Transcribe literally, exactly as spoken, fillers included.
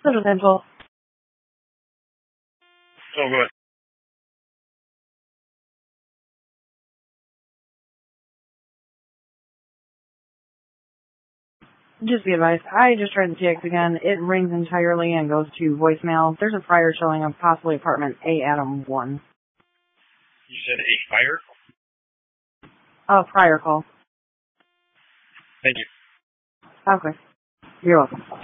Central Dental. Oh, good. Just be advised, I just tried the T X again. It rings entirely and goes to voicemail. There's a prior showing of possibly apartment A Adam one. You said a fire? Oh, prior call. Thank you. Okay. You're welcome.